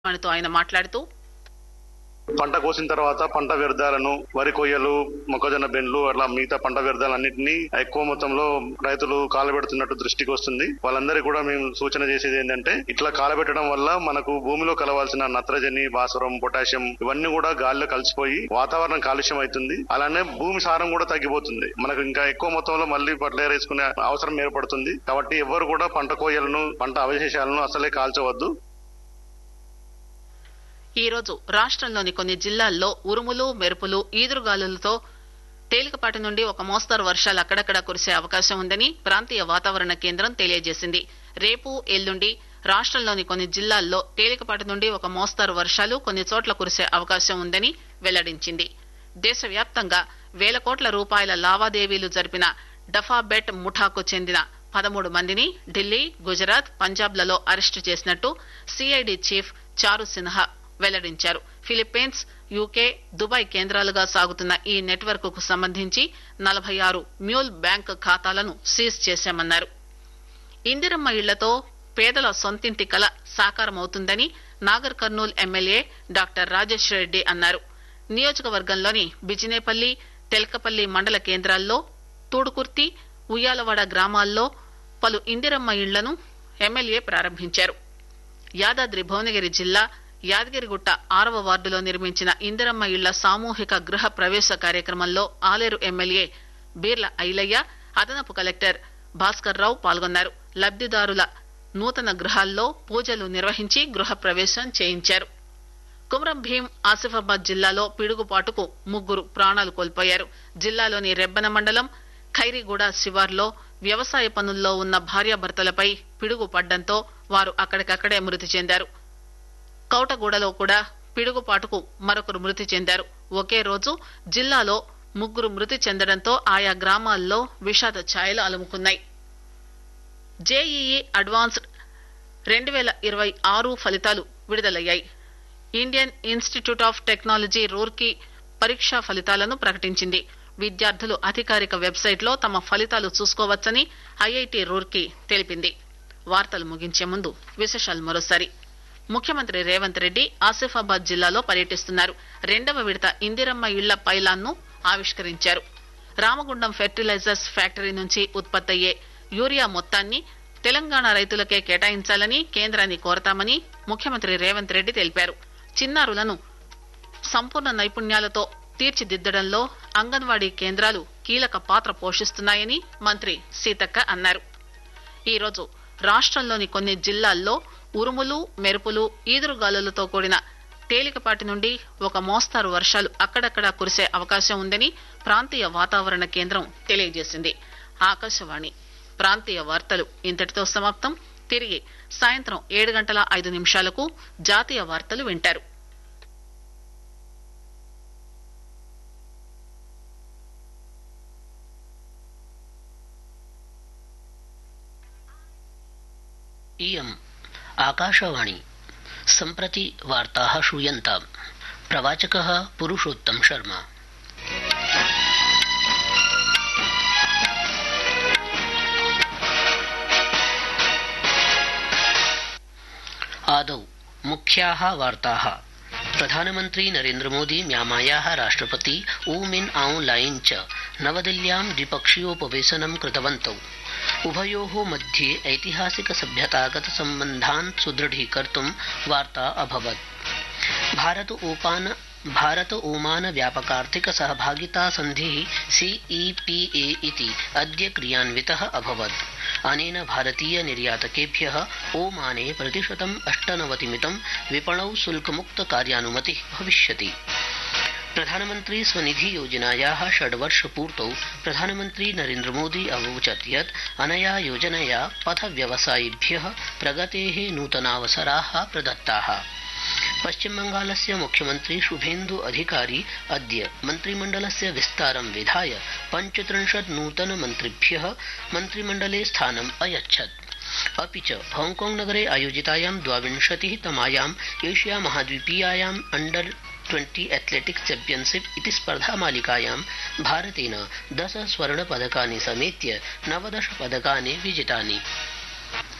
మనతో ఆయన మాట్లాడుతూ పంట కోసిన తర్వాత పంట వ్యర్థాలను వరి కొయ్యలు మొక్కజొన్న బెండ్లు అట్లా మిగతా పంట వ్యర్థాలన్నింటినీ ఎక్కువ మొత్తంలో రైతులు కాలబెడుతున్నట్టు దృష్టికి వస్తుంది. వాళ్ళందరికీ కూడా మేము సూచన చేసేది ఏంటంటే ఇట్లా కాలబెట్టడం వల్ల మనకు భూమిలో కలవాల్సిన నత్రజని, భాస్వరం, పొటాషియం ఇవన్నీ కూడా గాలిలో కలిసిపోయి వాతావరణం కాలుష్యం అవుతుంది. అలానే భూమి సారం కూడా తగ్గిపోతుంది. మనకు ఇంకా ఎక్కువ మొత్తంలో మళ్ళీ ఫర్టిలైజర్ వేసుకునే అవసరం ఏర్పడుతుంది. కాబట్టి ఎవరు కూడా పంట కోయలను, పంట అవశేషాలను అసలే కాల్చవద్దు. ఈ రోజు రాష్ట్రంలోని కొన్ని జిల్లాల్లో ఉరుములు, మెరుపులు, ఈదురుగాలులతో తేలికపాటి నుండి ఒక మోస్తరు వర్షాలు అక్కడక్కడా కురిసే అవకాశం ఉందని ప్రాంతీయ వాతావరణ కేంద్రం తెలియజేసింది. రేపు, ఎల్లుండి రాష్ట్రంలోని కొన్ని జిల్లాల్లో తేలికపాటి నుండి ఒక మోస్తరు వర్షాలు కొన్ని చోట్ల కురిసే అవకాశం ఉందని వెల్లడించింది. దేశవ్యాప్తంగా వేల కోట్ల రూపాయల లావాదేవీలు జరిపిన డఫాబెట్ ముఠాకు చెందిన 13 మందిని ఢిల్లీ, గుజరాత్, పంజాబ్లలో అరెస్టు చేసినట్టు సిఐడి చీఫ్ చారు సిన్హా వెల్లడించారు. ఫిలిప్పీన్స్, యూకే, దుబాయ్ కేంద్రాలుగా సాగుతున్న ఈ నెట్వర్క్ కు సంబంధించి 46 మ్యూల్ బ్యాంక్ ఖాతాలను సీజ్ చేశామన్నారు. ఇందిరమ్మ ఇళ్లతో పేదల సొంతింటి కల సాకారమవుతుందని నాగర్ కర్నూల్ ఎమ్మెల్యే డాక్టర్ రాజేష్ రెడ్డి అన్నారు. నియోజకవర్గంలోని బిజినేపల్లి, తెల్కపల్లి మండల కేంద్రాల్లో, తూడుకుర్తి, ఉయ్యాలవాడ గ్రామాల్లో పలు ఇందిరమ్మ ఇళ్లను ఎమ్మెల్యే ప్రారంభించారు. యాదాద్రి భువనగిరి జిల్లా యాదగిరిగుట్ట 6వ వార్డులో నిర్మించిన ఇందిరమ్మ ఇళ్ల సామూహిక గృహ ప్రవేశ కార్యక్రమంలో ఆలేరు ఎమ్మెల్యే బీర్ల ఐలయ్య, అదనపు కలెక్టర్ భాస్కర్ రావు పాల్గొన్నారు. లబ్దిదారుల నూతన గృహాల్లో పూజలు నిర్వహించి గృహ ప్రవేశం చేయించారు. కుమ్రం భీం ఆసిఫాబాద్ జిల్లాలో పిడుగుపాటుకు 3 ప్రాణాలు కోల్పోయారు. జిల్లాలోని రెబ్బన మండలం ఖైరీగూడ శివార్లో వ్యవసాయ పనుల్లో ఉన్న భార్యాభర్తలపై పిడుగు పడ్డంతో వారు అక్కడికక్కడే మృతి చెందారు. కౌటగూడలో కూడా పిడుగుపాటుకు మరొకరు మృతి చెందారు. ఒకే రోజు జిల్లాలో 3 మృతి చెందడంతో ఆయా గ్రామాల్లో విషాద ఛాయలు అలుముకున్నాయి. జేఈఈ అడ్వాన్స్డ్ 2026 ఫలితాలు విడుదలయ్యాయి. Indian institute of technology Roorkee పరీక్షా ఫలితాలను ప్రకటించింది. విద్యార్థులు అధికారిక వెబ్సైట్ లో తమ ఫలితాలు చూసుకోవచ్చని ఐఐటి రూర్కీ తెలిపింది. వార్తలు ముగించే ముందు విశేషాలు మరోసారి. ముఖ్యమంత్రి రేవంత్ రెడ్డి ఆసిఫాబాద్ జిల్లాలో పర్యటిస్తున్నారు. 2వ విడత ఇందిరమ్మ ఇళ్ల పైలాన్ను ఆవిష్కరించారు. రామగుండం ఫెర్టిలైజర్స్ ఫ్యాక్టరీ నుంచి ఉత్పత్తయ్యే యూరియా మొత్తాన్ని తెలంగాణ రైతులకే కేటాయించాలని కేంద్రాన్ని కోరతామని ముఖ్యమంత్రి రేవంత్ రెడ్డి తెలిపారు. చిన్నారులను సంపూర్ణ నైపుణ్యాలతో తీర్చిదిద్దడంలో అంగన్వాడీ కేంద్రాలు కీలక పాత్ర పోషిస్తున్నాయని మంత్రి సీతక్క అన్నారు. ఈరోజు రాష్ట్రంలోని కొన్ని జిల్లాల్లో ఉరుములు, మెరుపులు, ఈదురుగాలులతో కూడిన తేలికపాటి నుండి ఒక మోస్తారు వర్షాలు అక్కడక్కడా కురిసే అవకాశం ఉందని ప్రాంతీయ వాతావరణ కేంద్రం తెలియజేసింది. ఆకాశవాణి ప్రాంతీయ వార్తలు ఇంతటితో సమాప్తం. తిరిగి సాయంత్రం 7:05 జాతీయ వార్తలు వింటారు. इयम् आकाशवाणी सम्प्रति वार्ताः श्रूयन्ताम्. प्रवाचकः पुरुषोत्तम शर्मा. आदौ मुख्याः वार्ताः. प्रधानमन्त्री नरेन्द्र मोदी म्यांमायाः राष्ट्रपति ऊ मिन आऊं लाइन च नवदिल्ल्यां द्विपक्षीयोपवेशनं कृतवन्तौ. उभयोः मध्ये ऐतिहासिक सभ्यतागत सम्बन्धान् सुदृढीकर्तुं वार्ता अभवत्. भारत ओमान व्यापकार्थिक सहभागिता सन्धिः CEPA इति अद्य क्रियान्वितः अभवत्. अनेन भारतीय निर्यातकेभ्यः ओमाने प्रतिशतं 98 विपणौ शुल्कमुक्त कार्यानुमतिः भविष्यति. प्रधानमन्त्री स्वनिधि योजनायाः 6 वर्षपूर्तौ प्रधानमन्त्री नरेन्द्र मोदी अवोचत् यत् अनया योजनया पथव्यवसायिभ्यः प्रगतेः नूतनावसराः प्रदत्ताः. पश्चिमबंगालस्य मुख्यमन्त्री शुभेन्दु अधिकारी अद्य मन्त्रिमण्डलस्य विस्तारं विधाय 35 नूतनमन्त्रिभ्यः मन्त्रिमण्डले स्थानम् अयच्छत्. अपि च हांगकांग नगरे आयोजितायां 22तमायाम् एशिया महाद्वीपीयायाम् अंडर-20 एथलेटिक्स चैम्पियनशिप इति स्पर्धामालिकायां भारतेन 10 स्वर्णपदकानि समेत्य 19 पदकानि विजितानि.